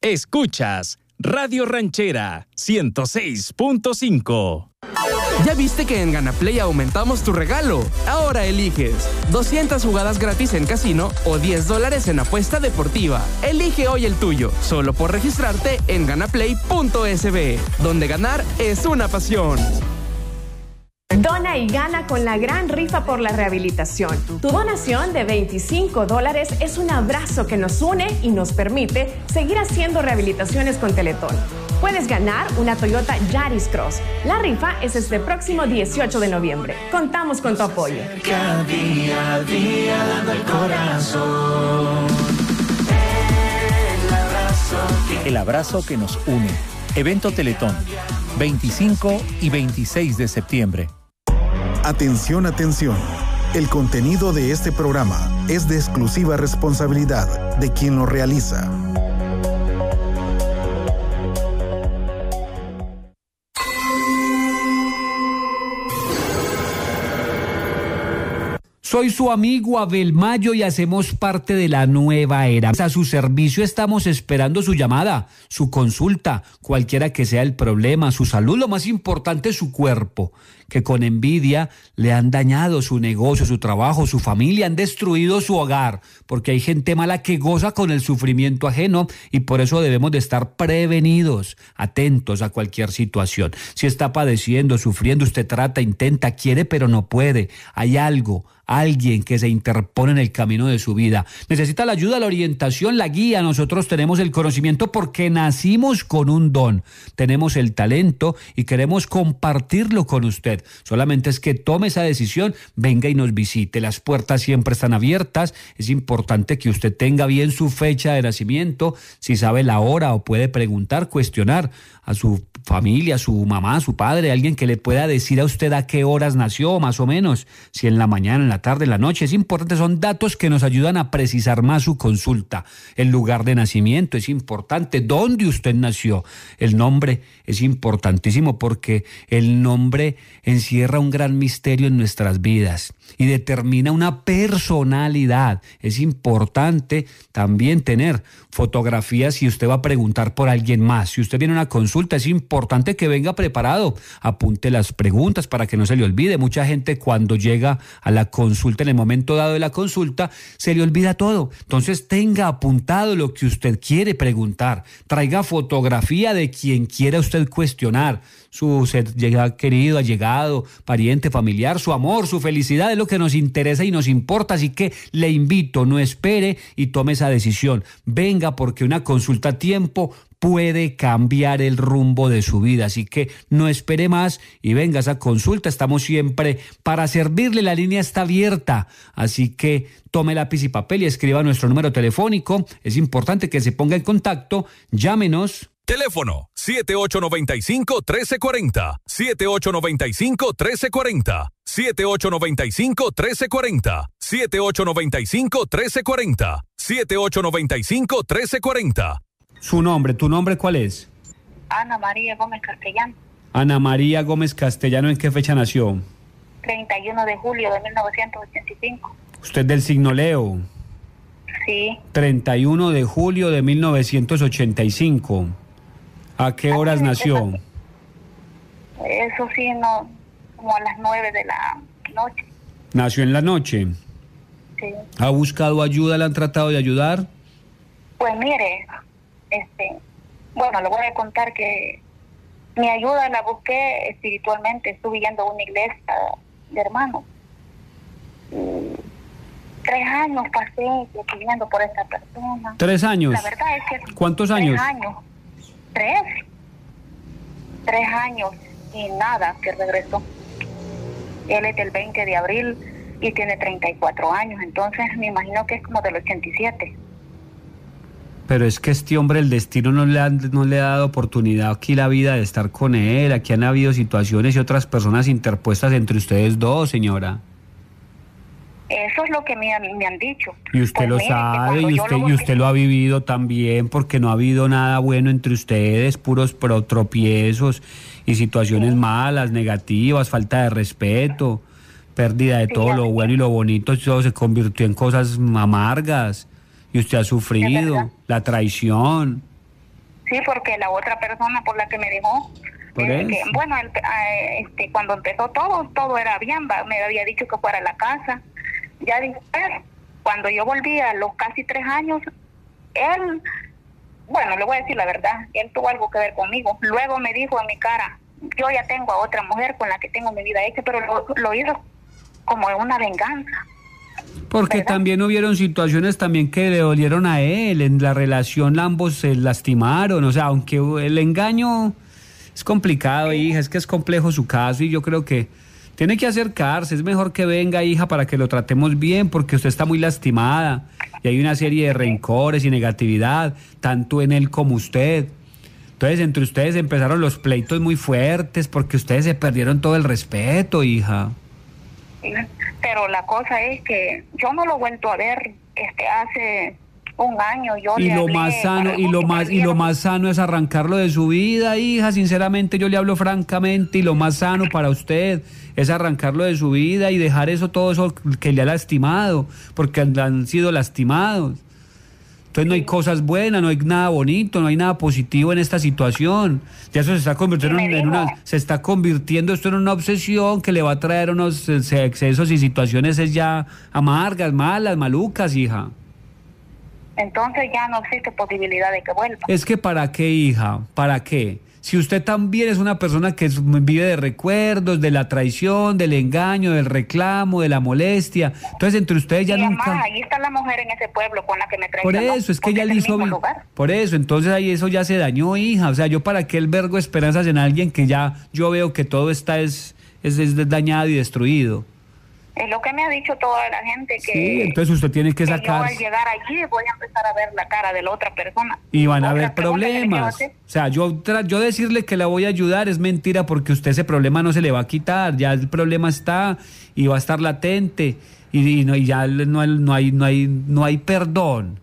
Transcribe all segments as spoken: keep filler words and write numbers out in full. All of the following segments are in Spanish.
Escuchas Radio Ranchera ciento seis punto cinco. ¿Ya viste que en Ganaplay aumentamos tu regalo? Ahora eliges doscientas jugadas gratis en casino o diez dólares en apuesta deportiva. Elige hoy el tuyo, solo por registrarte en ganaplay punto es be, donde ganar es una pasión. Dona y gana con la gran rifa por la rehabilitación. Tu donación de veinticinco dólares es un abrazo que nos une y nos permite seguir haciendo rehabilitaciones con Teletón. Puedes ganar una Toyota Yaris Cross. La rifa es este próximo dieciocho de noviembre. Contamos con tu apoyo. Cada día a día dando el corazón. El abrazo que... El abrazo que nos une. Evento Teletón, veinticinco y veintiséis de septiembre. Atención, atención. El contenido de este programa es de exclusiva responsabilidad de quien lo realiza. Soy su amigo Abel Mayo y hacemos parte de la nueva era. A su servicio estamos esperando su llamada, su consulta, cualquiera que sea el problema, su salud, lo más importante, su cuerpo, que con envidia le han dañado su negocio, su trabajo, su familia, han destruido su hogar, porque hay gente mala que goza con el sufrimiento ajeno y por eso debemos de estar prevenidos, atentos a cualquier situación. Si está padeciendo, sufriendo, usted trata, intenta, quiere, pero no puede, hay algo, alguien que se interpone en el camino de su vida. Necesita la ayuda, la orientación, la guía. Nosotros tenemos el conocimiento porque nacimos con un don. Tenemos el talento y queremos compartirlo con usted. Solamente es que tome esa decisión, venga y nos visite. Las puertas siempre están abiertas. Es importante que usted tenga bien su fecha de nacimiento. Si sabe la hora o puede preguntar, cuestionar a su familia, a su mamá, a su padre, alguien que le pueda decir a usted a qué horas nació, más o menos, si en la mañana, en la tarde, en la noche. Es importante, son datos que nos ayudan a precisar más su consulta. El lugar de nacimiento es importante, dónde usted nació. El nombre es importantísimo porque el nombre encierra un gran misterio en nuestras vidas y determina una personalidad. Es importante también tener fotografías si usted va a preguntar por alguien más. Si usted viene a una consulta, es importante que venga preparado. Apunte las preguntas para que no se le olvide. Mucha gente cuando llega a la consulta, en el momento dado de la consulta, se le olvida todo. Entonces tenga apuntado lo que usted quiere preguntar. Traiga fotografía de quien quiera usted cuestionar. Su ser querido, allegado, pariente, familiar, su amor, su felicidad es lo que nos interesa y nos importa. Así que le invito, no espere y tome esa decisión. Venga, porque una consulta a tiempo puede cambiar el rumbo de su vida. Así que no espere más y venga a esa consulta. Estamos siempre para servirle. La línea está abierta. Así que tome lápiz y papel y escriba nuestro número telefónico. Es importante que se ponga en contacto. Llámenos. Teléfono siete ocho nueve cinco, uno tres cuatro cero, siete ocho nueve cinco, uno tres cuatro cero, siete ocho nueve cinco, uno tres cuatro cero, siete ocho nueve cinco, uno tres cuatro cero, siete ocho nueve cinco, uno tres cuatro cero. Su nombre, ¿tu nombre cuál es? Ana María Gómez Castellano. Ana María Gómez Castellano, ¿en qué fecha nació? treinta y uno de julio de mil novecientos ochenta y cinco. ¿Usted del signo Leo? Sí. treinta y uno de julio de mil novecientos ochenta y cinco. ¿A qué horas nació? Eso sí, no, como a las nueve de la noche. ¿Nació en la noche? Sí. ¿Ha buscado ayuda? ¿Le han tratado de ayudar? Pues mire, este, bueno, le voy a contar que mi ayuda la busqué espiritualmente. Estuve yendo a una iglesia de hermanos. Y tres años pasé escribiendo por esta persona. ¿Tres años? La verdad es que... ¿Cuántos años? Tres años. Tres. Tres años y nada, que regresó. Él es del veinte de abril y tiene treinta y cuatro años, entonces me imagino que es como del ochenta y siete. Pero es que este hombre, el destino no le ha, no le ha dado oportunidad aquí la vida de estar con él. Aquí han habido situaciones y otras personas interpuestas entre ustedes dos, señora. Eso es lo que me han, me han dicho. Y usted pues lo mire, sabe, y usted, lo y usted lo ha vivido también, porque no ha habido nada bueno entre ustedes, puros pro tropiezos y situaciones sí. malas, negativas, falta de respeto, pérdida de sí, todo lo bueno y lo bonito, todo se convirtió en cosas amargas, y usted ha sufrido, la traición. Sí, porque la otra persona por la que me dejó, eh, que, bueno, el, eh, este, cuando empezó todo, todo era bien, va, me había dicho que fuera a la casa. Ya después, cuando yo volví a los casi tres años, él, bueno, le voy a decir la verdad, él tuvo algo que ver conmigo. Luego me dijo en mi cara, yo ya tengo a otra mujer con la que tengo mi vida hecha, pero lo, lo hizo como una venganza. Porque ¿verdad? También hubieron situaciones también que le dolieron a él, en la relación ambos se lastimaron, o sea, aunque el engaño es complicado, hija, es que es complejo su caso y yo creo que tiene que acercarse, es mejor que venga, hija, para que lo tratemos bien, porque usted está muy lastimada y hay una serie de rencores y negatividad, tanto en él como usted. Entonces, entre ustedes empezaron los pleitos muy fuertes porque ustedes se perdieron todo el respeto, hija. Pero la cosa es que yo no lo he vuelto a ver este hace un año. Yo y le lo hablé más sano para y lo más y lo más sano es arrancarlo de su vida, hija. Sinceramente, yo le hablo francamente y lo más sano para usted es arrancarlo de su vida y dejar eso, todo eso que le ha lastimado, porque han, han sido lastimados. Entonces no hay cosas buenas, no hay nada bonito, no hay nada positivo en esta situación. Ya eso se está convirtiendo en, en una, se está convirtiendo esto en una obsesión que le va a traer unos excesos y situaciones es ya amargas, malas, malucas, hija. Entonces ya no existe posibilidad de que vuelva. Es que ¿para qué, hija? ¿Para qué? Si usted también es una persona que es, vive de recuerdos, de la traición, del engaño, del reclamo, de la molestia, entonces entre ustedes ya y nunca... Además, ahí está la mujer en ese pueblo con la que me traicionó. Por eso, es que ella le hizo... Por eso, entonces ahí eso ya se dañó, hija. O sea, yo para qué el vergo esperanzas en alguien que ya yo veo que todo está es, es, es dañado y destruido. Es lo que me ha dicho toda la gente que... Sí, entonces usted tiene que, que sacar... yo al llegar allí voy a empezar a ver la cara de la otra persona. Y van a haber problemas. O sea, yo, yo decirle que la voy a ayudar es mentira porque usted ese problema no se le va a quitar. Ya el problema está y va a estar latente y, y, no, y ya no, no, hay, no, hay, no hay perdón.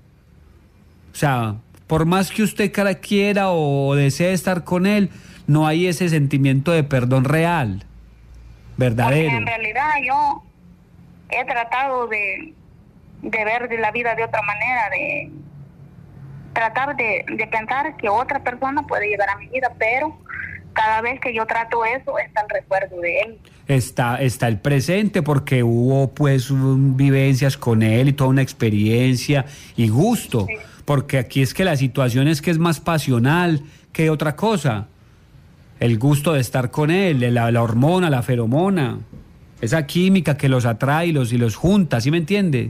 O sea, por más que usted quiera o desee estar con él, no hay ese sentimiento de perdón real, verdadero. Porque en realidad yo... he tratado de, de ver de la vida de otra manera, de tratar de, de pensar que otra persona puede llegar a mi vida, pero cada vez que yo trato eso está el recuerdo de él. Está, está el presente porque hubo pues un, vivencias con él y toda una experiencia y gusto, sí. Porque aquí es que la situación es que es más pasional que otra cosa. El gusto de estar con él, la, la hormona, la feromona. Esa química que los atrae y los, y los junta, ¿sí me entiende?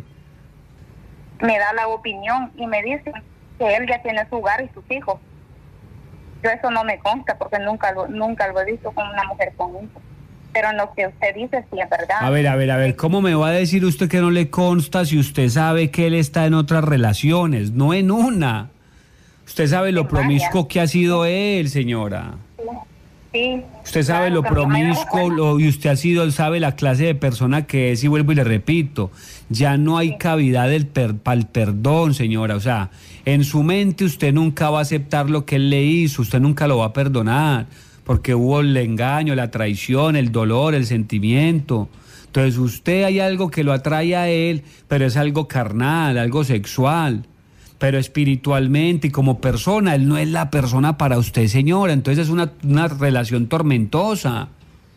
Me da la opinión y me dice que él ya tiene su hogar y sus hijos. Yo eso no me consta porque nunca lo, nunca lo he visto con una mujer con hijos. Pero en lo que usted dice sí es verdad. A ver, a ver, a ver, ¿cómo me va a decir usted que no le consta si usted sabe que él está en otras relaciones, no en una? Usted sabe lo promiscuo que ha sido él, señora. Sí, usted sabe claro, lo promiscuo lo, y usted ha sido, sabe la clase de persona que es y vuelvo y le repito, ya no hay sí. cavidad del per, para el perdón, señora, o sea, en su mente usted nunca va a aceptar lo que él le hizo, usted nunca lo va a perdonar, porque hubo el engaño, la traición, el dolor, el sentimiento. Entonces usted hay algo que lo atrae a él, pero es algo carnal, algo sexual. Pero espiritualmente y como persona, él no es la persona para usted, señora. Entonces es una, una relación tormentosa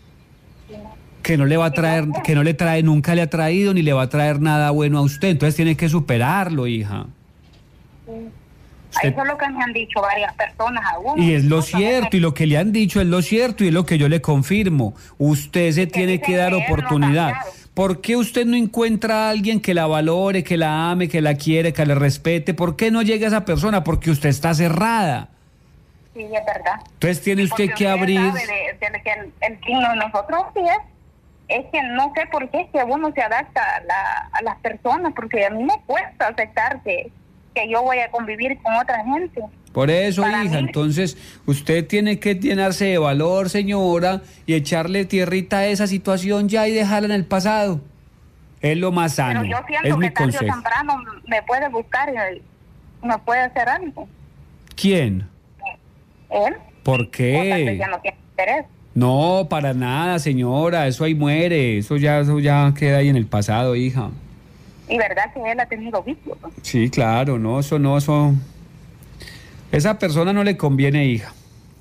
que no le va a traer, que no le trae, nunca le ha traído ni le va a traer nada bueno a usted. Entonces tiene que superarlo, hija. Usted, eso es lo que me han dicho varias personas aún. Y es lo cierto, y lo que le han dicho es lo cierto, y es lo que yo le confirmo. Usted se tiene que dar oportunidad. ¿Por qué usted no encuentra a alguien que la valore, que la ame, que la quiere, que la respete? ¿Por qué no llega a esa persona? Porque usted está cerrada. Sí, es verdad. Entonces tiene usted Porque que usted abrir... sabe de, de que el, el signo de nosotros sí es, es que no sé por qué es que uno se adapta a, la, a las personas, porque a mí me cuesta aceptar que, que yo voy a convivir con otra gente. Por eso, Para hija, mí... entonces usted tiene que llenarse de valor, señora, y echarle tierrita a esa situación ya y dejarla en el pasado. Es lo más sano. Pero yo siento es que mi tarde o consejo. temprano me puede buscar y me puede hacer algo. ¿Quién? ¿Él? ¿Por qué? Ya no tiene interés. No, para nada, señora, eso ahí muere, eso ya, eso ya queda ahí en el pasado, hija. Y verdad que él ha tenido vicios. Sí, claro, no, eso no, eso... Esa persona no le conviene, hija.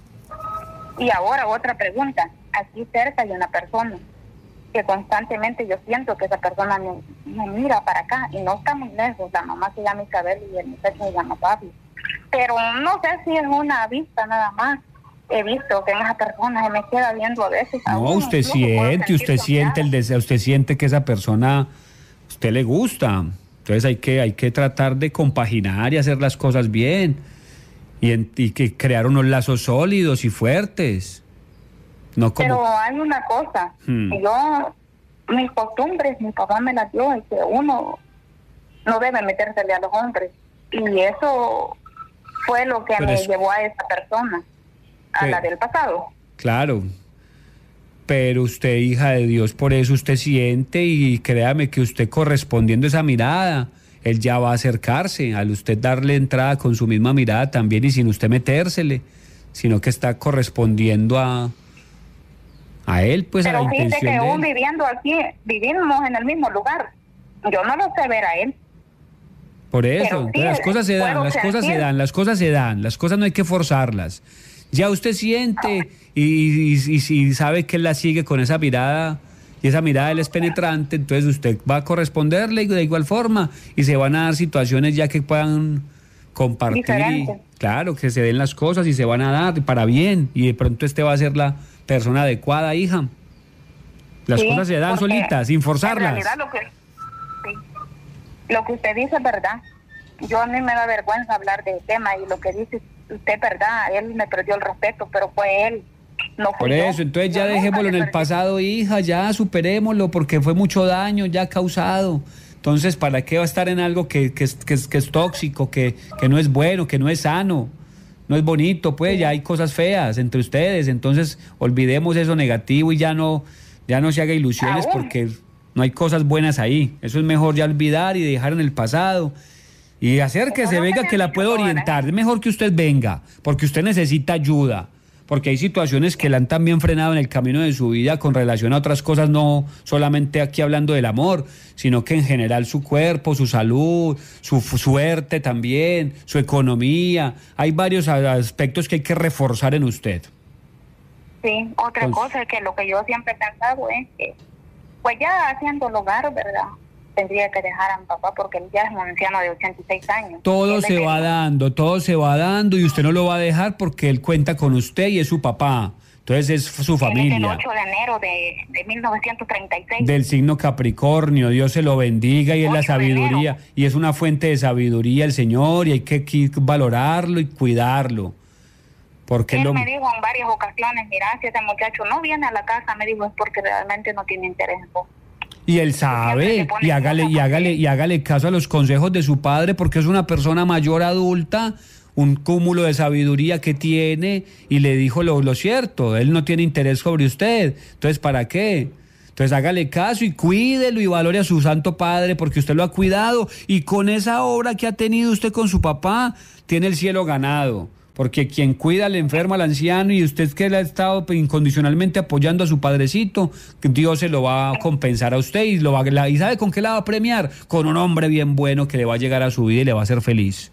Y ahora otra pregunta. Aquí cerca hay una persona que constantemente yo siento que esa persona me, me mira para acá y no está muy lejos. La mamá se llama Isabel y el muchacho se llama Pablo. Pero no sé si es una vista nada más. He visto que en esa persona se me queda viendo a veces. A No, uno, usted incluso siente, usted puedo siente el deseo, usted siente que esa persona, a usted le gusta. Entonces hay que, hay que tratar de compaginar y hacer las cosas bien. Y, en, y que crear unos lazos sólidos y fuertes. No como... Pero hay una cosa, Hmm. yo, mis costumbres, mi papá me las dio, y que uno no debe metérsele a los hombres. Y eso fue lo que Pero me es- llevó a esa persona, a ¿Qué? la del pasado. Claro. Pero usted, hija de Dios, por eso usted siente y créame que usted correspondiendo a esa mirada, él ya va a acercarse, al usted darle entrada con su misma mirada también y sin usted metérsele, sino que está correspondiendo a, a él, pues a la Pero fíjate intención que de aún él. viviendo aquí, vivimos en el mismo lugar. Yo no lo sé ver a él. Por eso, Pero entonces sí, las cosas se dan, puedo las cosas se sentir. dan, las cosas se dan, las cosas no hay que forzarlas. Ya usted siente y, y, y- y sabe que él la sigue con esa mirada y esa mirada él es penetrante, entonces usted va a corresponderle de igual forma y se van a dar situaciones ya que puedan compartir y, Diferente. claro, que se den las cosas y se van a dar para bien y de pronto este va a ser la persona adecuada, hija. Las Sí, cosas se dan porque solitas, sin En forzarlas. realidad lo que, sí, lo que usted dice es verdad. Yo a mí me da vergüenza hablar del tema y lo que dice usted es verdad. Él me perdió el respeto, pero fue él, no fui Por yo. eso, entonces ya Yo nunca dejémoslo en le el perdí. pasado, hija, ya superémoslo porque fue mucho daño ya causado. Entonces, ¿para qué va a estar en algo que, que, es, que, es, que es tóxico, que, que no es bueno, que no es sano? No es bonito, pues ya hay cosas feas entre ustedes. Entonces, olvidemos eso negativo y ya no, ya no se haga ilusiones Aún. porque no hay cosas buenas ahí. Eso es mejor ya olvidar y dejar en el pasado. Y hacer que Eso se no venga, me que la pueda necesito, orientar. Es mejor que usted venga, porque usted necesita ayuda. Porque hay situaciones que la han también frenado en el camino de su vida con relación a otras cosas, no solamente aquí hablando del amor, sino que en general su cuerpo, su salud, su fu- suerte también, su economía. Hay varios a- aspectos que hay que reforzar en usted. Sí, otra Entonces- cosa es que lo que yo siempre he pensado es que, pues ya haciendo el hogar, ¿verdad? Tendría que dejar a mi papá porque él ya es un anciano de ochenta y seis años. Todo Él se es va el- dando, todo se va dando y usted no lo va a dejar porque él cuenta con usted y es su papá. Entonces es su Él es el familia. ocho de enero de, de mil novecientos treinta y seis. Del signo Capricornio, Dios se lo bendiga y es la ocho de sabiduría enero. y es una fuente de sabiduría el Señor y hay que, que valorarlo y cuidarlo. Porque Él lo... me dijo en varias ocasiones, mira, si ese muchacho no viene a la casa, me dijo, es porque realmente no tiene interés en vos. Y él Siempre sabe, le pone y hágale, y cosas hágale, y hágale caso a los consejos de su padre, porque es una persona mayor adulta, un cúmulo de sabiduría que tiene, y le dijo lo, lo cierto, él no tiene interés sobre usted, entonces ¿para qué? Entonces hágale caso y cuídelo y valore a su santo padre, porque usted lo ha cuidado, y con esa obra que ha tenido usted con su papá, tiene el cielo ganado. Porque quien cuida al enfermo, al anciano, y usted que le ha estado incondicionalmente apoyando a su padrecito, Dios se lo va a compensar a usted y lo va, la- ¿y sabe con qué la va a premiar? Con un hombre bien bueno que le va a llegar a su vida y le va a hacer feliz.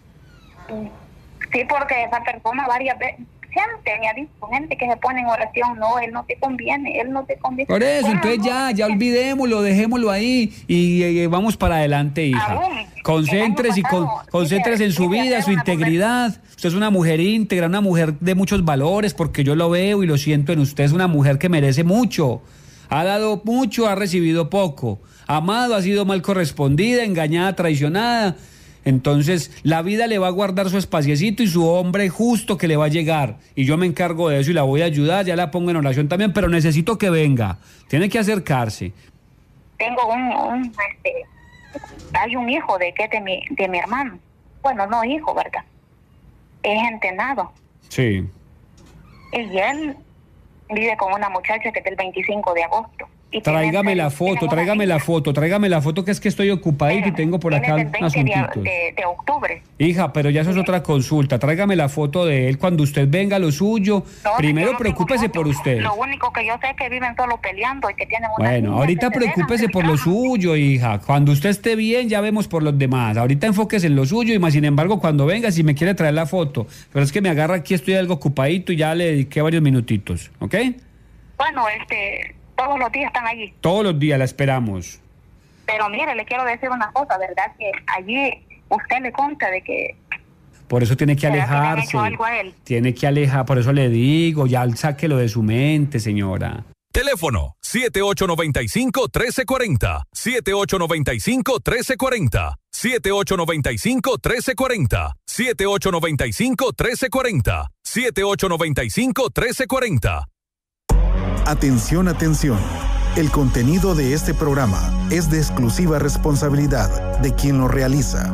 Sí, porque esa persona varias veces, siempre me ha dicho, gente que se pone en oración, no, él no te conviene, él no te conviene. Por eso, ¿Cómo entonces no? ya, ya olvidémoslo, dejémoslo ahí y, eh, vamos para adelante, hija. Aún, Concéntrese y el año con, pasado, concéntrese en su quise- quise vida, hacer su una integridad. Usted es una mujer íntegra, una mujer de muchos valores, porque yo lo veo y lo siento en usted. Es una mujer que merece mucho. Ha dado mucho, ha recibido poco. Amado, ha sido mal correspondida, engañada, traicionada. Entonces, la vida le va a guardar su espaciecito y su hombre justo que le va a llegar. Y yo me encargo de eso y la voy a ayudar, ya la pongo en oración también, pero necesito que venga. Tiene que acercarse. Tengo un, un, este, hay un hijo de que es de mi, de mi hermano. Bueno, no hijo, ¿verdad? Es entrenado. Sí. Y él vive con una muchacha que es del veinticinco de agosto. Y Tráigame tienen- la foto, tienen una tráigame la niña. foto, tráigame la foto que es que estoy ocupadito y tengo por acá Tienen el unos veinte de, asuntitos. de- de octubre. Hija, pero ya eso es otra consulta. Tráigame la foto de él cuando usted venga, lo suyo. No, yo Primero no tengo preocúpese foto. por usted. Lo único que yo sé es que viven solo peleando y que tienen una Bueno, niña ahorita que se dejan preocúpese de por lo trabajo. suyo, hija. Cuando usted esté bien, ya vemos por los demás. Ahorita enfóquese en lo suyo y más sin embargo, cuando venga, si me quiere traer la foto. Pero es que me agarra aquí, estoy algo ocupadito y ya le dediqué varios minutitos, ¿ok? Bueno, este, todos los días están allí. Todos los días la esperamos. Pero mire, le quiero decir una cosa, ¿verdad? Que allí usted le consta de que Por eso tiene que ¿será que le han alejarse. hecho algo a él? Tiene que alejar, por eso le digo, ya sáquelo de su mente, señora. Teléfono siete ocho nueve cinco, uno tres cuatro cero, siete ocho nueve cinco, uno tres cuatro cero, siete ocho nueve cinco, uno tres cuatro cero, siete ocho nueve cinco, uno tres cuatro cero, siete ocho nueve cinco, uno tres cuatro cero. Atención, atención. El contenido de este programa es de exclusiva responsabilidad de quien lo realiza.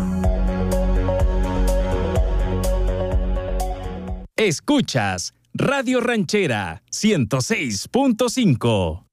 Escuchas Radio Ranchera ciento seis punto cinco.